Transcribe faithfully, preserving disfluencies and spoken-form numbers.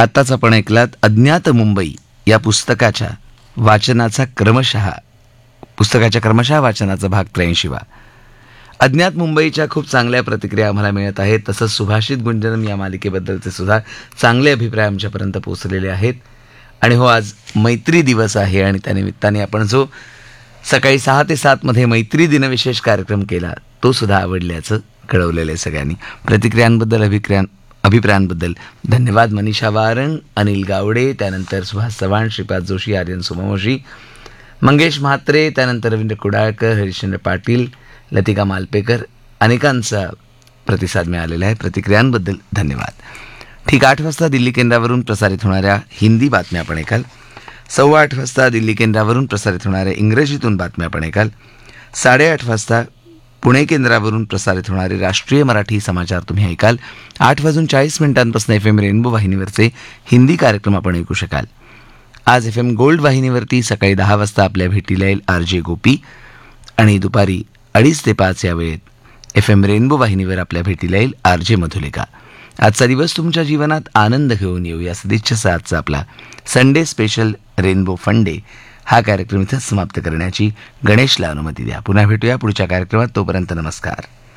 आत्ताच आपण ऐकलात अज्ञात मुंबई या पुस्तकाच्या वाचनाचा क्रमशः पुस्तकाच्या क्रमशः वाचनाचा भाग त्र्याऐंशीवा. अज्ञात मुंबईच्या खूप चांगल्या प्रतिक्रिया आम्हाला मिळत आहेत. तसंच सुभाषित गुंजनम या मालिकेबद्दलचे सुद्धा चांगले अभिप्राय आमच्यापर्यंत पोहोचलेले आहेत. आणि हो, आज मैत्री दिवस आहे आणि त्यानिमित्ताने आपण जो सकाळी सहा ते सातमध्ये मैत्री दिनविशेष कार्यक्रम केला तो सुद्धा आवडल्याचं कळवलेलं आहे सगळ्यांनी. प्रतिक्रियांबद्दल अभिक्रियां अभिप्रायांबद्दल धन्यवाद. मनीषा वारंग, अनिल गावडे, त्यानंतर सुहास चव्हाण, श्रीपाद जोशी, आर्यन सोमवंशी, मंगेश म्हात्रे, त्यानंतर रवींद्र कुडाळकर, हरिश्चंद्र पाटील, लतिका मालपेकर, अनेकांचा प्रतिसाद मिळालेला आहे. प्रतिक्रियांबद्दल धन्यवाद. ठीक आठ वाजता दिल्ली केंद्रावरून प्रसारित होणाऱ्या हिंदी बातम्या आपण ऐकाल. सव्वा आठ वाजता दिल्ली केंद्रावरून प्रसारित होणाऱ्या इंग्रजीतून बातम्या आपण ऐकाल. साडेआठ वाजता पुणे केंद्रावरून प्रसारित होणारे राष्ट्रीय मराठी समाचार तुम्ही ऐकाल. आठ वाजून चाळीस मिनिटांपासून एफ एम रेनबो वाहिनीवरचे हिंदी कार्यक्रम आपण ऐकू शकाल. आज एफ एम गोल्ड वाहिनीवरती सकाळी दहा वाजता आपल्या भेटीला येईल आर जे गोपी आणि दुपारी अडीच ते पाच या वेळेत एफ एम रेनबो वाहिनीवर आपल्या भेटीला येईल आर जे मधुलिका. आजचा दिवस तुमच्या जीवनात आनंद घेऊन येऊ या सदिच्छेचा आजचा आपला Sunday special rainbow fun day हा कार्यक्रम इथं समाप्त करण्याची गणेशला अनुमती द्या. पुन्हा भेटूया पुढच्या कार्यक्रमात. तोपर्यंत नमस्कार.